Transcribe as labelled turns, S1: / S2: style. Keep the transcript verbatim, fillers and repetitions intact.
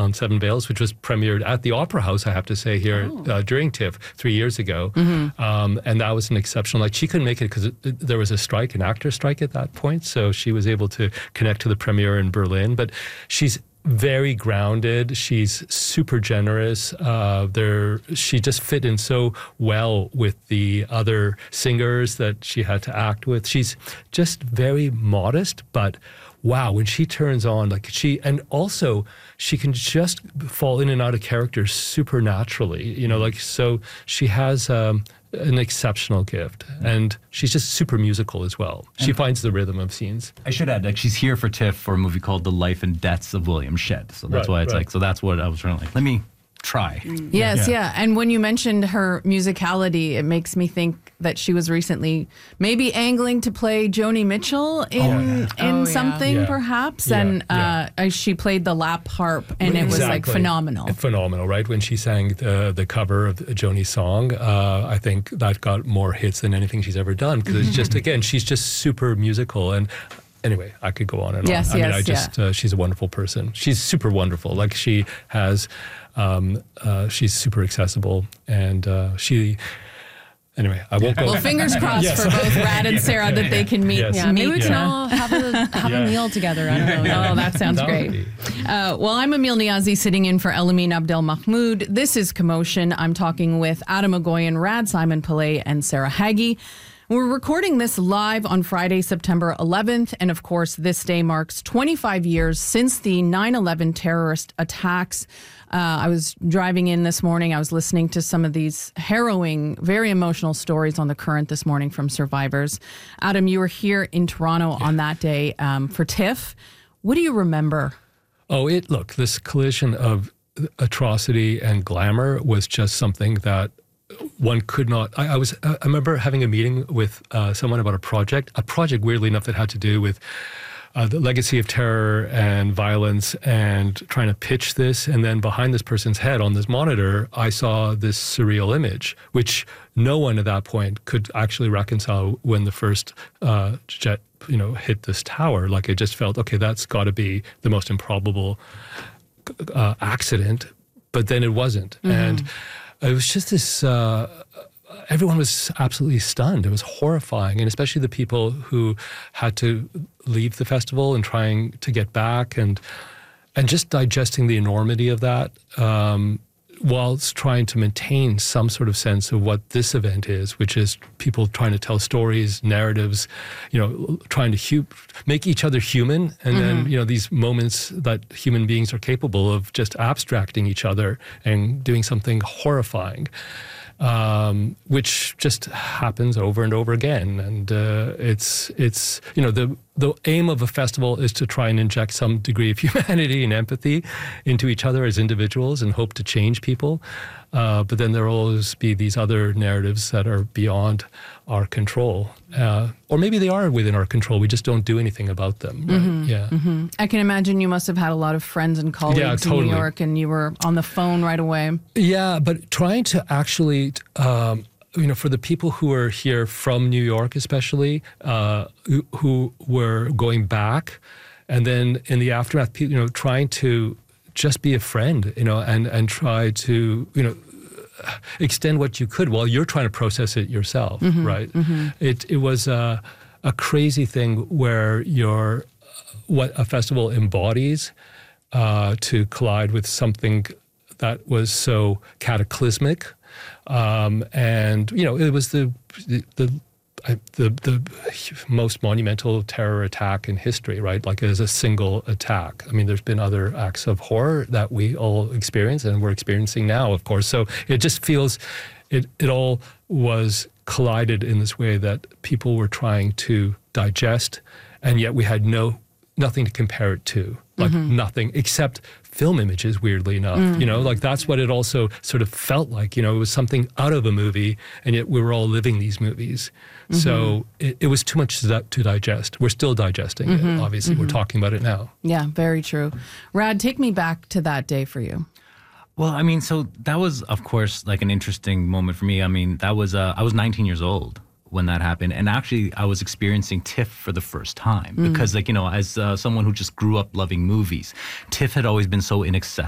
S1: on Seven Veils, which was premiered at the Opera House, I have to say, here oh. uh, during TIFF three years ago. Mm-hmm. Um, and that was an exceptional, like she couldn't make it because there was a strike, an actor strike at that point. So she was able to connect to the premiere in Berlin. But she's very grounded. She's super generous. Uh, there, she just fit in so well with the other singers that she had to act with. She's just very modest, but wow, when she turns on, like she, and also she can just fall in and out of characters supernaturally, you know, like, so she has um, an exceptional gift, and she's just super musical as well. She and finds the rhythm of scenes.
S2: I should add, like, she's here for TIFF for a movie called The Life and Deaths of William Shedd. So that's
S1: right,
S2: why it's
S1: right.
S2: like, so that's what I was trying to like, let me try.
S3: Yes, yeah.
S2: yeah.
S3: And when you mentioned her musicality, it makes me think that she was recently maybe angling to play Joni Mitchell in
S1: oh, yeah.
S3: in
S4: oh,
S3: something,
S1: yeah.
S3: perhaps.
S1: Yeah,
S3: and
S1: yeah.
S3: Uh, she played the lap harp, and it was like phenomenal.
S1: Phenomenal, right? When she sang the, the cover of Joni's song, uh, I think that got more hits than anything she's ever done, because it's just, again, she's just super musical. And anyway, I could go on and
S3: yes,
S1: on. I
S3: yes,
S1: mean, I just,
S3: yeah.
S1: uh, she's a wonderful person. She's super wonderful. Like she has, um, uh, she's super accessible, and uh, she, anyway, I won't go.
S3: Well, fingers crossed
S1: yes.
S3: for both Rad and Sarah that they can meet.
S1: Yes.
S4: Yeah, maybe we can
S1: Yeah.
S4: all have a have
S1: Yeah.
S4: a meal together. I don't know.
S3: Oh, that sounds
S1: That would
S3: great.
S1: be.
S3: Uh, well, I'm Emil Niazi sitting in for Elamine Abdel Mahmoud. This is Commotion. I'm talking with Adam Agoyan, Rad Simon Pillay, and Sarah Haggie. We're recording this live on Friday, September eleventh, and of course, this day marks twenty-five years since the nine eleven terrorist attacks. Uh, I was driving in this morning. I was listening to some of these harrowing, very emotional stories on The Current this morning from survivors. Adam, you were here in Toronto on that day um, for TIFF. What do you remember?
S1: Oh, it look, this collision of atrocity and glamour was just something that one could not. I, I was. I remember having a meeting with uh, someone about a project. A project, weirdly enough, that had to do with uh, the legacy of terror and violence, and trying to pitch this. And then behind this person's head on this monitor, I saw this surreal image, which no one at that point could actually reconcile when the first uh, jet, you know, hit this tower. Like, it just felt, okay, that's got to be the most improbable uh, accident. But then it wasn't, mm-hmm. and it was just this, uh, everyone was absolutely stunned. It was horrifying, and especially the people who had to leave the festival and trying to get back, and and just digesting the enormity of that, um, whilst trying to maintain some sort of sense of what this event is, which is people trying to tell stories, narratives, you know, trying to hu- make each other human. And mm-hmm. then, you know, these moments that human beings are capable of just abstracting each other and doing something horrifying, um, which just happens over and over again. And uh, it's, it's you know, the the aim of a festival is to try and inject some degree of humanity and empathy into each other as individuals and hope to change people. Uh, but then there will always be these other narratives that are beyond our control. Uh, or maybe they are within our control. We just don't do anything about them. Right?
S3: Mm-hmm.
S1: Yeah.
S3: Mm-hmm. I can imagine you must have had a lot of friends and colleagues
S1: yeah, totally.
S3: in New York, and you were on the phone right away.
S1: Yeah, but trying to actually... Um, you know, for the people who are here from New York, especially, uh, who, who were going back, and then in the aftermath, you know, trying to just be a friend, you know, and, and try to, you know, extend what you could while you're trying to process it yourself, mm-hmm, right? Mm-hmm. It it was a, a crazy thing where your what a festival embodies uh, to collide with something that was so cataclysmic. Um, and, you know, it was the the, the the the most monumental terror attack in history, right? Like, as a single attack. I mean, there's been other acts of horror that we all experience and we're experiencing now, of course. So it just feels, it, it all was collided in this way that people were trying to digest, and yet we had no nothing to compare it to. Like, mm-hmm. nothing except film images, weirdly enough. Mm-hmm. You know, like, that's what it also sort of felt like. You know, it was something out of a movie, and yet we were all living these movies. Mm-hmm. So it, it was too much to, to digest. We're still digesting mm-hmm. it, obviously. Mm-hmm. We're talking about it now.
S3: Yeah, very true. Rad, take me back to that day for you.
S2: Well, I mean, so that was, of course, like an interesting moment for me. I mean, that was, uh, I was nineteen years old when that happened. And actually, I was experiencing TIFF for the first time. Mm. Because, like, you know, as uh, someone who just grew up loving movies, TIFF had always been so inaccessible.